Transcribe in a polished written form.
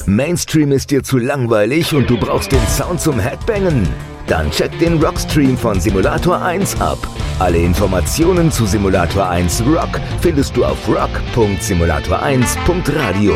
Mainstream ist dir zu langweilig und du brauchst den Sound zum Headbangen? Dann check den Rockstream von Simulator 1 ab. Alle Informationen zu Simulator 1 Rock findest du auf rock.simulator1.radio.